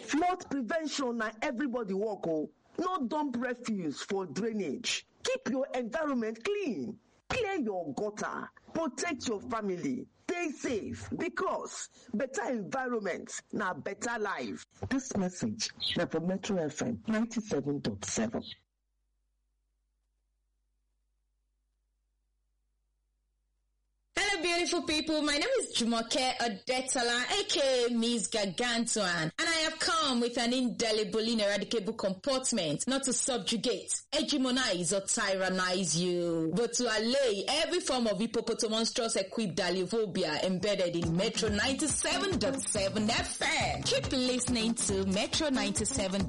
Flood prevention na everybody work o. No dump refuse for drainage. Keep your environment clean. Clear your gutter. Protect your family. Stay safe because better environment na better life. This message na from Metro FM 97.7. Hello, beautiful people. My name is Jumoke Odetola, aka Miss Gargantuan, and I have come with an indelible, ineradicable comportment, not to subjugate, hegemonize, or tyrannize you, but to allay every form of hippopotamonstrous equipped daliphobia embedded in Metro 97.7 FM. Keep listening to Metro 97.